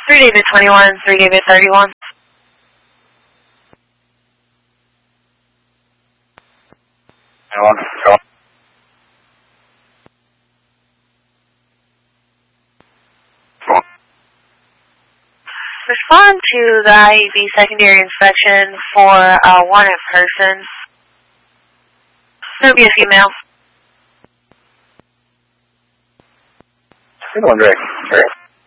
3 David 21, 3 David 31. Respond to the IEB secondary inspection for a wanted person. It'll be a female. Good one, Greg.